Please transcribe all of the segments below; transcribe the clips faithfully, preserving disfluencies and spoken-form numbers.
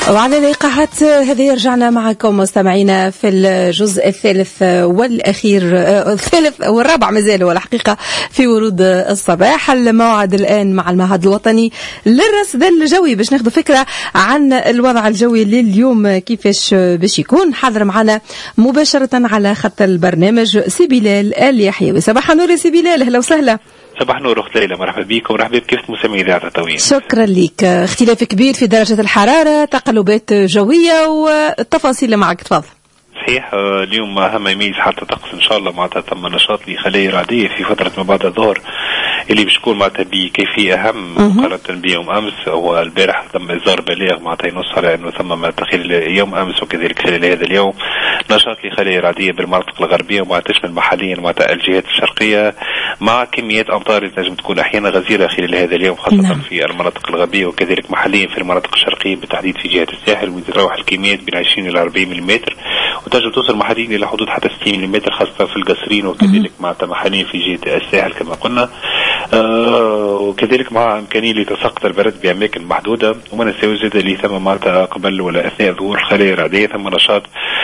وعلى الإيقاعات هذه رجعنا معكم مستمعينا في الجزء الثالث والأخير الثالث والرابع مازال هو الحقيقة في ورود الصباح. الموعد الآن مع المعهد الوطني للرصد الجوي باش ناخذ فكرة عن الوضع الجوي لليوم كيفاش باش يكون. حاضر معنا مباشرة على خط البرنامج سي بلال اليحيوي. صباح النور يا سي بلال، أهلا وسهلا. صباح نور أخت ليلى، مرحبا بكم ومرحبا بكيف مسامعين إذاعة التطوين. شكرا لك. اختلاف كبير في درجة الحرارة، تقلبات جوية والتفاصيل معك، تفضل. صحيح، اليوم أهم يميز حتى طقس إن شاء الله معناتها تم نشاط لخلايا رعدية في فترة ما بعد الظهر اللي باش تكون معناتها بكيفية أهم مقارنة بيوم أمس. هو البارح تم إصدار بلاغ معناتها ينص على أنه ثم خلال يوم أمس وكذلك خلال هذا اليوم نشاط لخلايا رعدية بالمناطق الغربية وما تشمل محليا معناتها الجهات الشرقية مع كميات أمطار تنجم تكون أحيانا غزيرة خلال هذا اليوم خاصة نعم. في المناطق الغربية وكذلك محليا في المناطق الشرقية بالتحديد في جهة الساحل وتتراوح الكميات بين عشرين إلى أربعين ملم وتنجم توصل محليا إلى حدود حتى ستين ملم خاصة في القصرين وكذلك معناتها محليا في جهة الساحل كما قلنا. آه وكذلك مع إمكانية لتساقط البرد بأماكن محدودة وما نساوي زاد اللي ثم معناتها قبل ولا أثناء ظهور خلايا رعدية ثم نشاط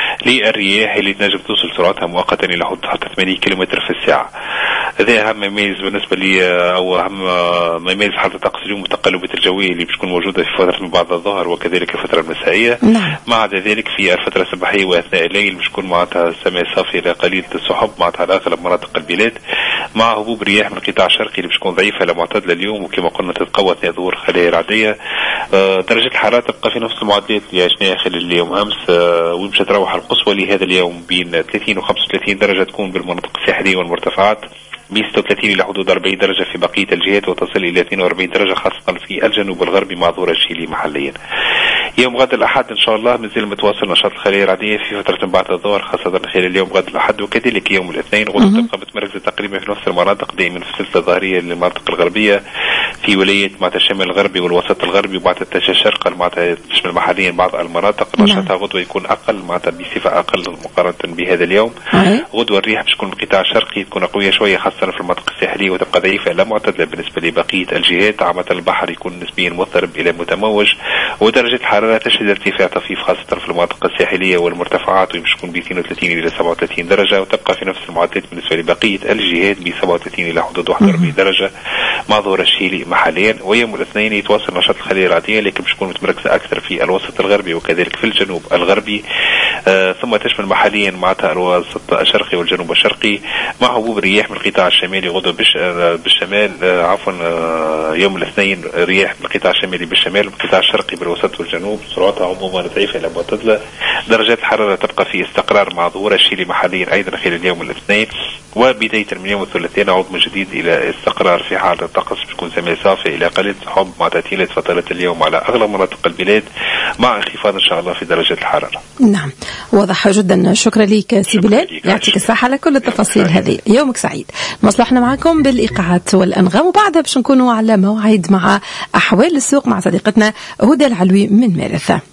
للرياح اللي تنجم توصل سرعتها مؤقتا إلى حدود حتى ثمانين كيلومتر في الساعة. هذا أهم ما يميز بالنسبة لي أو أهم ما يميز حالة الطقس اليوم والتقلبات الجوية اللي بتكون موجودة في فترة من بعد الظهر وكذلك الفترة المسائية. نعم. مع ذلك في الفترة الصباحية وأثناء الليل بتكون معناتها السماء صافية إلى قليلة السحب معناتها على أغلب مناطق البلاد مع هبوب رياح من القطاع الشرقي اللي بتكون ضعيفة إلى معتدلة اليوم وكما قلنا تتقوى أثناء ظهور خلايا رعدية. أه درجة الحرارة تبقى في نفس المعدلات اللي عشناها خلال اليوم أمس أه ومش تروح القصوى لهذا اليوم بين ثلاثين وخمسة وثلاثين درجة تكون بالمناطق الساحلية والمرتفعات من ستة وثلاثين إلى حدود أربعين درجة في بقية الجهات وتصل إلى اثنين وأربعين درجة خاصة في الجنوب الغربي مع ظهور الشيلي محليا. يوم غد الأحد إن شاء الله مازال متواصل نشاط الخلايا الرعدية في فترة بعد الظهر خاصة خلال اليوم غد الأحد وكذلك يوم الاثنين غدا تبقى متمركزة تقريبا في نفس المناطق دائما في السلسلة الظهرية للمناطق الغربية في ولاية معناتها الشمال الغربي والوسط الغربي وبعد التجه الشرق معناتها تشمل محليا بعض المناطق نشاطها غدوة يكون أقل معناتها بصفة أقل مقارنة بهذا اليوم. غدوة الريح باش تكون بالقطاع الشرقي تكون قوية شوية خاصة في المناطق الساحلية وتبقى ضعيفة لا معتدلة بالنسبة لبقية الجهات. عامة البحر يكون نسبيا مضطرب إلى متموج ودرجة الحرارة تشهد ارتفاع طفيف خاصة في المناطق الساحلية والمرتفعات ويمكن تكون ب اثنين وثلاثين إلى سبعة وثلاثين درجة وتبقى في نفس المعدلات بالنسبة لبقية الجهات ب سبعة وثلاثين إلى حدود واحد وأربعين درجة مع ظهور الشيلي محليا. ويوم الاثنين يتواصل نشاط الخلايا الرعدية لكن باش تكون متمركزة أكثر في الوسط الغربي وكذلك في الجنوب الغربي آه ثم تشمل محليا معناتها الوسط الشرقي والجنوب الشرقي مع هبوب رياح من القطاع الشمالي غدوة بش آه بالشمال آه عفوا آه يوم الاثنين رياح من القطاع الشمالي بالشمال والقطاع الشرقي بالوسط والجنوب سرعتها عموما ضعيفة إلى معتدلة. درجات الحرارة تبقى في استقرار مع ظهور الشيلي محليا أيضا خلال اليوم الاثنين وبداية من يوم الثلاثاء نعود من جديد إلى استقرار في حالة الطقس بتكون سماء صافية إلى قليل سحب مع تعطيلات فترات اليوم على أغلب مناطق البلاد مع انخفاض إن شاء الله في درجة الحرارة. نعم واضح جدا. شكرا لك سي بلال، يعطيك الصحة على كل التفاصيل هذه. يومك سعيد. مصلحنا معكم بالإيقاعات والأنغام وبعدها باش نكونوا على موعد مع أحوال السوق مع صديقتنا هدى العلوي من مارثة.